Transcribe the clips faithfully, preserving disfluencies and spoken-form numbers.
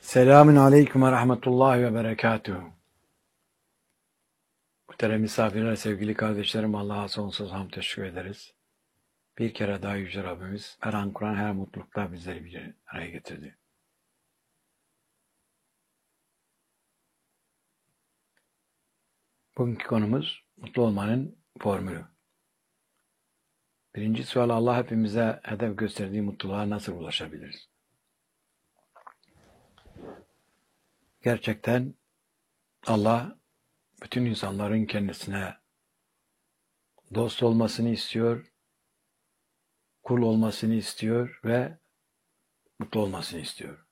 Selamün aleyküm ve rahmetullahi ve berekatuhu. Muhterem misafirler, sevgili kardeşlerim, Allah'a sonsuz hamd teşekkür ederiz. Bir kere daha Yüce Rabbimiz her an Kur'an, her mutlulukta bizleri bir araya getirdi. Bugünkü konumuz mutlu olmanın formülü. Birinci sual, Allah hepimize hedef gösterdiği mutluluğa nasıl ulaşabiliriz? Gerçekten Allah bütün insanların kendisine dost olmasını istiyor, kul olmasını istiyor ve mutlu olmasını istiyor.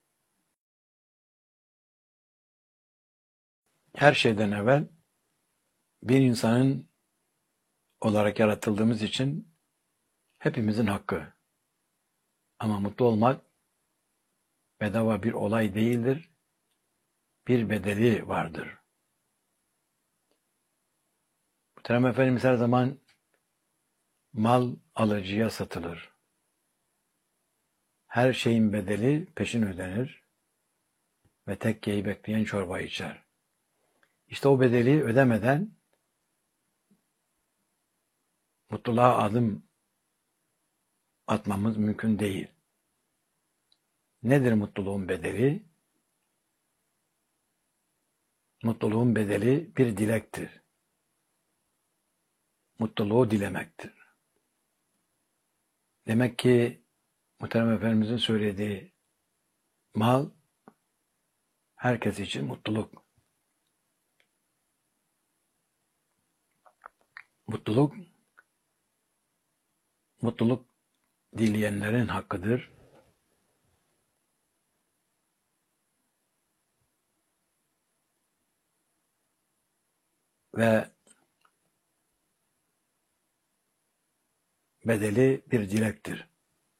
Her şeyden evvel bir insanın olarak yaratıldığımız için hepimizin hakkı. Ama mutlu olmak bedava bir olay değildir. Bir bedeli vardır. Muhterem Efendimiz her zaman mal alıcıya satılır. Her şeyin bedeli peşin ödenir ve tekkeyi bekleyen çorba içer. İşte o bedeli ödemeden mutluluğa adım atmamız mümkün değil. Nedir mutluluğun bedeli? Mutluluğun bedeli bir dilektir. Mutluluğu dilemektir. Demek ki Muhterem Efendimizin söylediği mal herkes için mutluluk. Mutluluk, mutluluk dileyenlerin hakkıdır. Ve bedeli bir dilektir.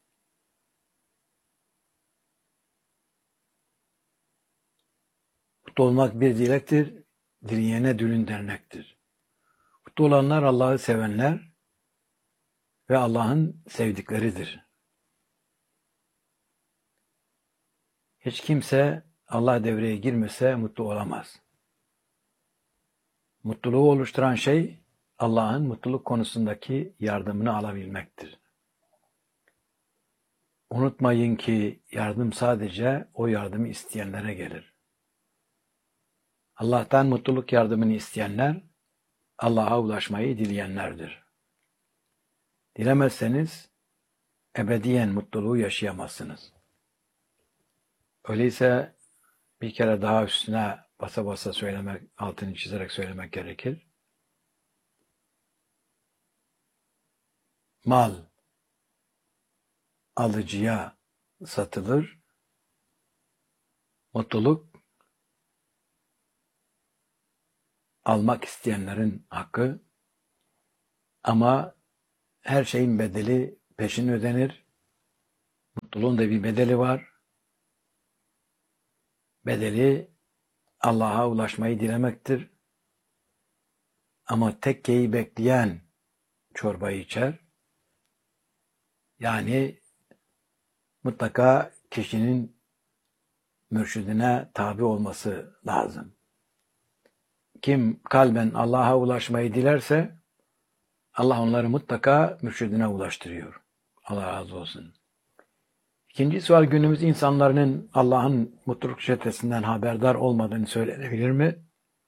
Mutlu olmak bir dilektir, dileyene dülün dernektir. Mutlu olanlar Allah'ı sevenler ve Allah'ın sevdikleridir. Hiç kimse Allah devreye girmese mutlu olamaz. Mutluluğu oluşturan şey Allah'ın mutluluk konusundaki yardımını alabilmektir. Unutmayın ki yardım sadece o yardımı isteyenlere gelir. Allah'tan mutluluk yardımını isteyenler, Allah'a ulaşmayı dileyenlerdir. Dilemezseniz ebediyen mutluluğu yaşayamazsınız. Öyleyse bir kere daha üstüne basa basa söylemek, altını çizerek söylemek gerekir. Mal alıcıya satılır, mutluluk almak isteyenlerin hakkı, ama her şeyin bedeli peşin ödenir. Mutluluğun da bir bedeli var. Bedeli Allah'a ulaşmayı dilemektir. Ama tekkeyi bekleyen çorbayı içer. Yani mutlaka kişinin mürşidine tabi olması lazım. Kim kalben Allah'a ulaşmayı dilerse Allah onları mutlaka mürşidine ulaştırıyor. Allah razı olsun. İkinci sual, günümüz insanların Allah'ın mutluluk çetesinden haberdar olmadığını söylenebilir mi?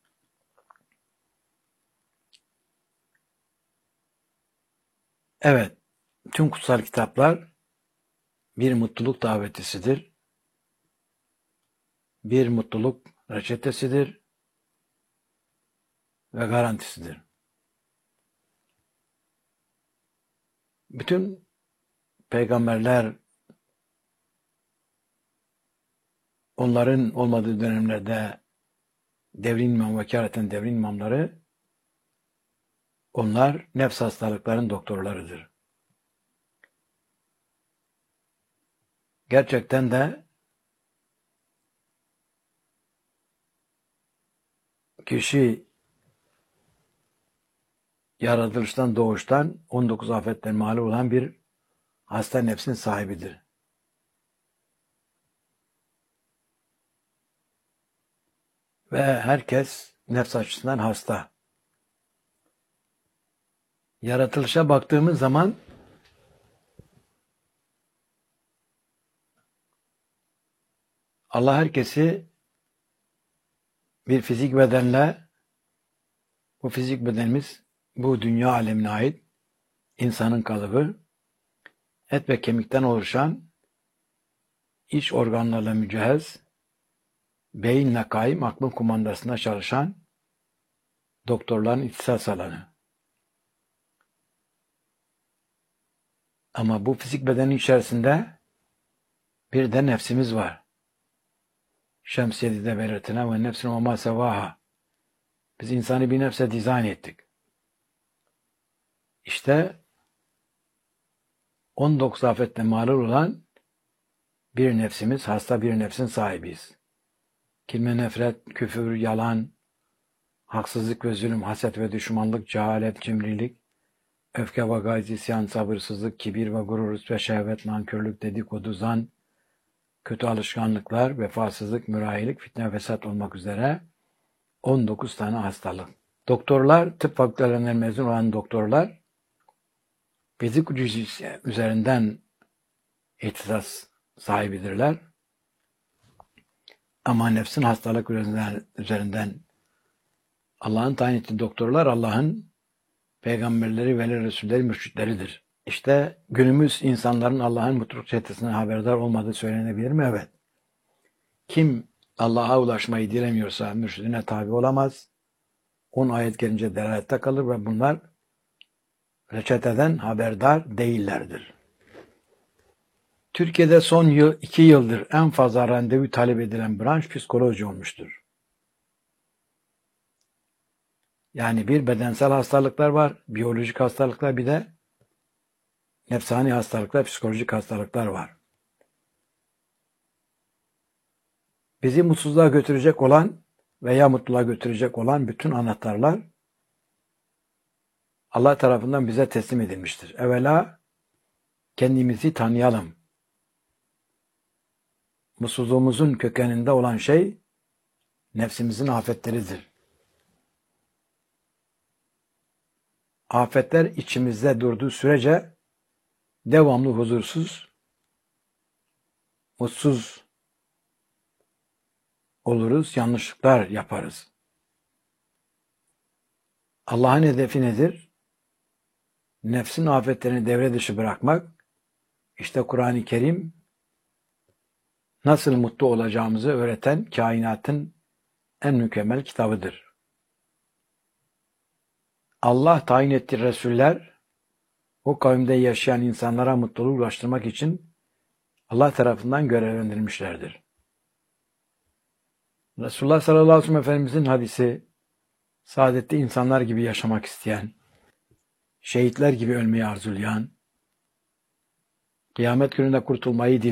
Evet, tüm kutsal kitaplar bir mutluluk davetisidir. Bir mutluluk reçetesidir ve garantisidir. Bütün peygamberler onların olmadığı dönemlerde devrin imam ve kâreten devrin imamları, onlar nefs hastalıkların doktorlarıdır. Gerçekten de kişi yaratılıştan, doğuştan on dokuz afetten mağlup olan bir hasta nefsin sahibidir. Ve herkes nefs açısından hasta. Yaratılışa baktığımız zaman Allah herkesi bir fizik bedenle, bu fizik bedenimiz bu dünya alemine ait insanın kalıbı, et ve kemikten oluşan, iç organlarla mücehhez, beyinle kaim, aklın kumandasında çalışan doktorların ihtisas alanı. Ama bu fizik bedenin içerisinde bir de nefsimiz var. Şems yedide belirtilen ve nefsin ve ma sevaha. Biz insanı bir nefse dizayn ettik. İşte on dokuz afetle mağrur olan bir nefsimiz, hasta bir nefsin sahibiyiz. Kilme, nefret, küfür, yalan, haksızlık ve zulüm, haset ve düşmanlık, cehalet, cimrilik, öfke ve gayz, isyan, sabırsızlık, kibir ve gurur ve şehvet, nankörlük, dedikodu, zan, kötü alışkanlıklar, vefasızlık, mürahilik, fitne ve fesat olmak üzere on dokuz tane hastalık. Doktorlar, tıp fakültelerinden mezun olan doktorlar fizik üzerinden ihtisas sahibidirler. Ama nefsin hastalık üzerinden, üzerinden Allah'ın tayin ettiği doktorlar Allah'ın peygamberleri, veli, resulleri, mürşitleridir. İşte günümüz insanların Allah'ın mutluluk çetesinden haberdar olmadığı söylenebilir mi? Evet. Kim Allah'a ulaşmayı dilemiyorsa mürşidine tabi olamaz. on ayet gelince delalette kalır ve bunlar reçeteden haberdar değillerdir. Türkiye'de son yıl, iki yıldır en fazla randevu talep edilen branş psikoloji olmuştur. Yani bir bedensel hastalıklar var, biyolojik hastalıklar, bir de nefsani hastalıklar, psikolojik hastalıklar var. Bizi mutsuzluğa götürecek olan veya mutluluğa götürecek olan bütün anahtarlar Allah tarafından bize teslim edilmiştir. Evvela kendimizi tanıyalım. Mutsuzluğumuzun kökeninde olan şey nefsimizin afetleridir. Afetler içimizde durduğu sürece devamlı huzursuz, mutsuz oluruz, yanlışlıklar yaparız. Allah'ın hedefi nedir? Nefsin afetlerini devre dışı bırakmak. İşte Kur'an-ı Kerim nasıl mutlu olacağımızı öğreten kainatın en mükemmel kitabıdır. Allah tayin ettiği Resuller o kavimde yaşayan insanlara mutluluğu ulaştırmak için Allah tarafından görevlendirilmişlerdir. Resulullah sallallahu aleyhi ve sellem Efendimizin hadisi, saadetli insanlar gibi yaşamak isteyen, şehitler gibi ölmeyi arzulayan, kıyamet gününde kurtulmayı dileyen,